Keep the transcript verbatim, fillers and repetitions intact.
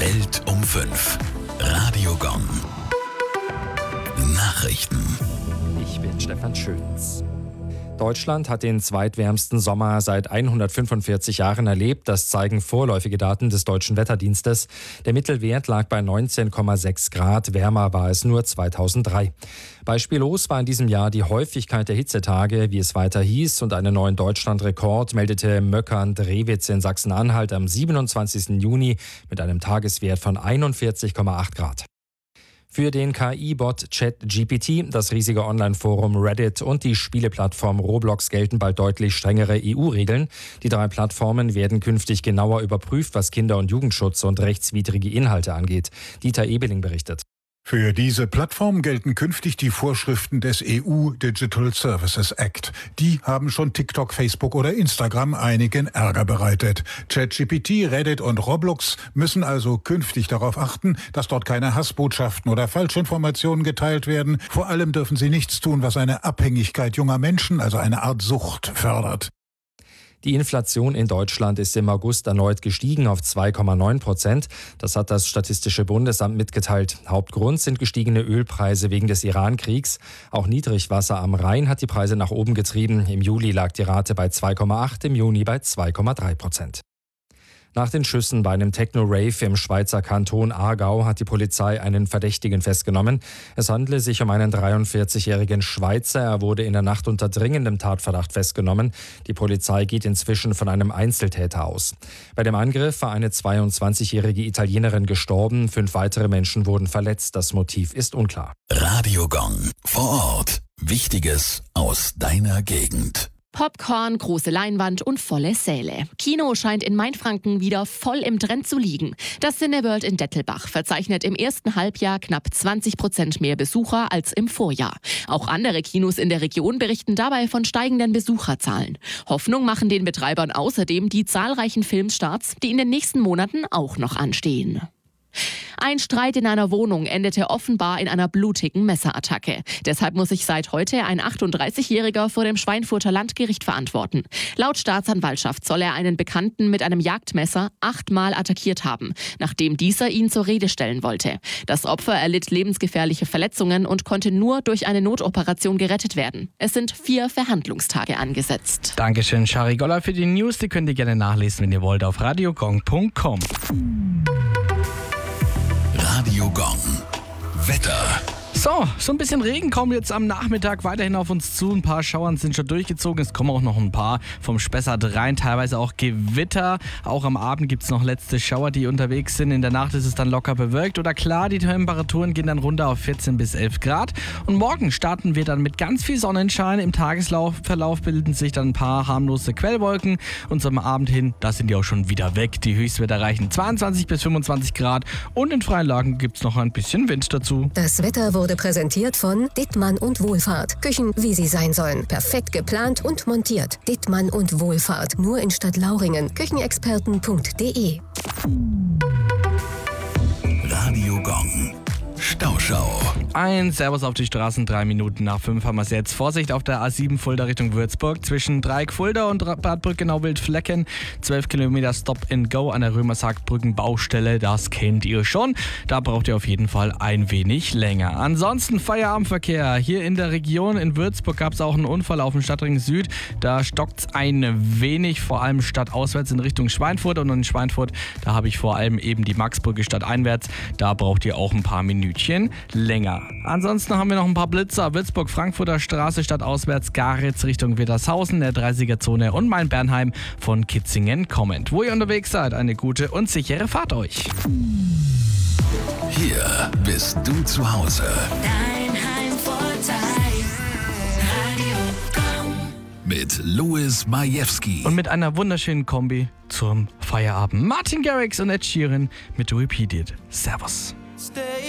Welt um fünf. Radio Gong. Nachrichten. Ich bin Stefan Schöns. Deutschland hat den zweitwärmsten Sommer seit hundertfünfundvierzig Jahren erlebt. Das zeigen vorläufige Daten des Deutschen Wetterdienstes. Der Mittelwert lag bei neunzehn Komma sechs Grad. Wärmer war es nur zweitausenddrei. Beispiellos war in diesem Jahr die Häufigkeit der Hitzetage, wie es weiter hieß. Und einen neuen Deutschlandrekord meldete Möckern-Drewitz in Sachsen-Anhalt am siebenundzwanzigsten Juni mit einem Tageswert von einundvierzig Komma acht Grad. Für den K I-Bot ChatGPT, das riesige Online-Forum Reddit und die Spieleplattform Roblox gelten bald deutlich strengere E U-Regeln. Die drei Plattformen werden künftig genauer überprüft, was Kinder- und Jugendschutz und rechtswidrige Inhalte angeht. Dieter Ebeling berichtet. Für diese Plattform gelten künftig die Vorschriften des E U Digital Services Act. Die haben schon TikTok, Facebook oder Instagram einigen Ärger bereitet. ChatGPT, Reddit und Roblox müssen also künftig darauf achten, dass dort keine Hassbotschaften oder Falschinformationen geteilt werden. Vor allem dürfen sie nichts tun, was eine Abhängigkeit junger Menschen, also eine Art Sucht, fördert. Die Inflation in Deutschland ist im August erneut gestiegen auf zwei Komma neun Prozent. Das hat das Statistische Bundesamt mitgeteilt. Hauptgrund sind gestiegene Ölpreise wegen des Iran-Kriegs. Auch Niedrigwasser am Rhein hat die Preise nach oben getrieben. Im Juli lag die Rate bei zwei Komma acht, im Juni bei zwei Komma drei Prozent. Nach den Schüssen bei einem Techno-Rave im Schweizer Kanton Aargau hat die Polizei einen Verdächtigen festgenommen. Es handele sich um einen dreiundvierzigjährigen Schweizer. Er wurde in der Nacht unter dringendem Tatverdacht festgenommen. Die Polizei geht inzwischen von einem Einzeltäter aus. Bei dem Angriff war eine zweiundzwanzigjährige Italienerin gestorben. Fünf weitere Menschen wurden verletzt. Das Motiv ist unklar. Radio Gong. Vor Ort. Wichtiges aus deiner Gegend. Popcorn, große Leinwand und volle Säle. Kino scheint in Mainfranken wieder voll im Trend zu liegen. Das Cineworld in Dettelbach verzeichnet im ersten Halbjahr knapp zwanzig Prozent mehr Besucher als im Vorjahr. Auch andere Kinos in der Region berichten dabei von steigenden Besucherzahlen. Hoffnung machen den Betreibern außerdem die zahlreichen Filmstarts, die in den nächsten Monaten auch noch anstehen. Ein Streit in einer Wohnung endete offenbar in einer blutigen Messerattacke. Deshalb muss sich seit heute ein achtunddreißigjähriger vor dem Schweinfurter Landgericht verantworten. Laut Staatsanwaltschaft soll er einen Bekannten mit einem Jagdmesser achtmal attackiert haben, nachdem dieser ihn zur Rede stellen wollte. Das Opfer erlitt lebensgefährliche Verletzungen und konnte nur durch eine Notoperation gerettet werden. Es sind vier Verhandlungstage angesetzt. Dankeschön, Shari Goller, für die News. Die könnt ihr gerne nachlesen, wenn ihr wollt, auf radiogong punkt com. Radio Gong. Wetter. So, so ein bisschen Regen kommt jetzt am Nachmittag weiterhin auf uns zu. Ein paar Schauern sind schon durchgezogen. Es kommen auch noch ein paar vom Spessart rein. Teilweise auch Gewitter. Auch am Abend gibt es noch letzte Schauer, die unterwegs sind. In der Nacht ist es dann locker bewölkt. Oder klar, die Temperaturen gehen dann runter auf vierzehn bis elf Grad. Und morgen starten wir dann mit ganz viel Sonnenschein. Im Tagesverlauf bilden sich dann ein paar harmlose Quellwolken. Und zum Abend hin, da sind die auch schon wieder weg. Die Höchstwerte erreichen zweiundzwanzig bis fünfundzwanzig Grad. Und in freien Lagen gibt es noch ein bisschen Wind dazu. Das Wetter wurde präsentiert von Dittmann und Wohlfahrt. Küchen, wie sie sein sollen. Perfekt geplant und montiert. Dittmann und Wohlfahrt. Nur in Stadt Lauringen. Küchenexperten punkt de. Radio Gong. Stauschau. Ein Servus auf die Straßen, drei Minuten nach fünf haben wir es jetzt. Vorsicht auf der A sieben Fulda Richtung Würzburg zwischen Dreieck Fulda und Bad Brückenau-Wildflecken. zwölf Kilometer Stop and Go an der Römersackbrückenbaustelle, das kennt ihr schon. Da braucht ihr auf jeden Fall ein wenig länger. Ansonsten Feierabendverkehr. Hier in der Region in Würzburg gab es auch einen Unfall auf dem Stadtring Süd. Da stockt es ein wenig, vor allem stadtauswärts in Richtung Schweinfurt. Und in Schweinfurt, da habe ich vor allem eben die Maxbrücke stadteinwärts. Da braucht ihr auch ein paar Minütchen länger. Ansonsten haben wir noch ein paar Blitzer. Würzburg-Frankfurter Straße stadtauswärts, Garitz Richtung Wittershausen, der dreißiger-Zone und Main-Bernheim von Kitzingen kommend. Wo ihr unterwegs seid, eine gute und sichere Fahrt euch. Hier bist du zu Hause. Dein Heimvorteil. Radio Gong. Mit Louis Majewski. Und mit einer wunderschönen Kombi zum Feierabend. Martin Garrix und Ed Sheeran mit Repeated. Servus.